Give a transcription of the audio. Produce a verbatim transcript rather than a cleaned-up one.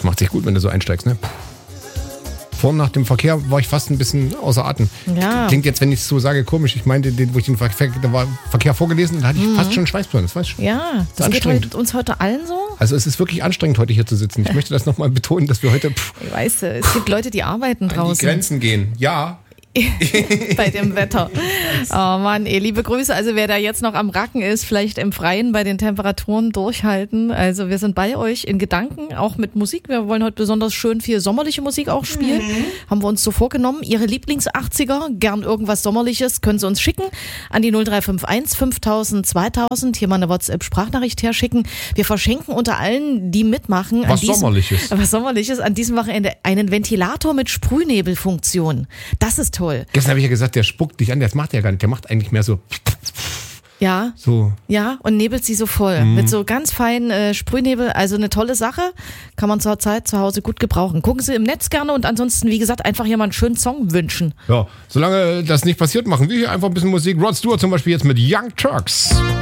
macht sich gut, wenn du so einsteigst, ne? Vorhin nach dem Verkehr war ich fast ein bisschen außer Atem. Ja. Klingt jetzt, wenn ich es so sage, komisch. Ich meinte, den, wo ich den Verkehr, da war Verkehr vorgelesen, da hatte ich mhm. fast schon Schweißplan. Das weiß ich. Ja, das geht heute, uns heute allen so. Also es ist wirklich anstrengend, heute hier zu sitzen. Ich möchte das nochmal betonen, dass wir heute... Pff, ich weiß, es gibt Leute, die arbeiten draußen. An die Grenzen gehen, ja. Bei dem Wetter. Oh Mann, ey, liebe Grüße. Also wer da jetzt noch am Racken ist, vielleicht im Freien bei den Temperaturen durchhalten. Also wir sind bei euch in Gedanken, auch mit Musik. Wir wollen heute besonders schön viel sommerliche Musik auch spielen. Mhm. Haben wir uns so vorgenommen. Ihre Lieblings-achtziger, gern irgendwas Sommerliches, können Sie uns schicken an die null drei fünf eins fünftausend zweitausend. Hier mal eine WhatsApp-Sprachnachricht herschicken. Wir verschenken unter allen, die mitmachen. Was an diesem, Sommerliches. Was Sommerliches. An diesem Wochenende einen Ventilator mit Sprühnebelfunktion. Das ist toll. Gestern habe ich ja gesagt, der spuckt dich an, das macht er gar nicht. Der macht eigentlich mehr so. Ja, so. Ja, und nebelt sie so voll. Mhm. Mit so ganz feinen äh, Sprühnebel. Also eine tolle Sache. Kann man zur Zeit zu Hause gut gebrauchen. Gucken Sie im Netz gerne und ansonsten, wie gesagt, einfach hier mal einen schönen Song wünschen. Ja, solange das nicht passiert, machen wir hier einfach ein bisschen Musik. Rod Stewart zum Beispiel jetzt mit Young Turks.